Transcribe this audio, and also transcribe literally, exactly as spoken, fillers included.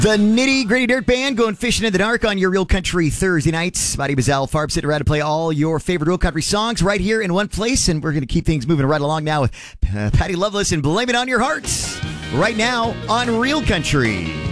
The Nitty Gritty Dirt Band going fishing in the dark on your Real Country Thursday nights. Buddy Bazal Farb sitting around to play all your favorite Real Country songs right here in one place. And we're going to keep things moving right along now with uh, Patty Loveless and Blame It On Your Heart right now on Real Country.